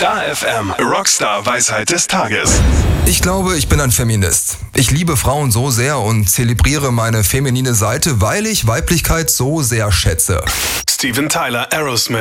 Star FM, Rockstar Weisheit des Tages. Ich glaube, ich bin ein Feminist. Ich liebe Frauen so sehr und zelebriere meine feminine Seite, weil ich Weiblichkeit so sehr schätze. Steven Tyler, Aerosmith.